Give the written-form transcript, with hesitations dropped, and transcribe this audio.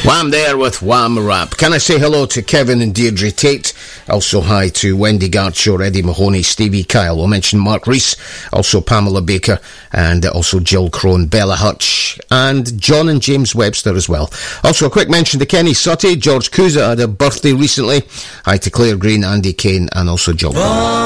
Wham there with Wham Rap. Can I say hello to Kevin and Deirdre Tate? Also hi to Wendy Gartshaw, Eddie Mahoney, Stevie Kyle. We'll mention Mark Rees, also Pamela Baker, and also Jill Crone, Bella Hutch, and John and James Webster as well. Also a quick mention to Kenny Sutty. George Cusa had a birthday recently. Hi to Claire Green, Andy Kane, and also John.